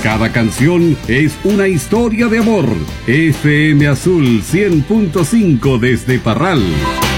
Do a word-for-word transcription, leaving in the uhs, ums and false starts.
Cada canción es una historia de amor. F M Azul cien punto cinco desde Parral.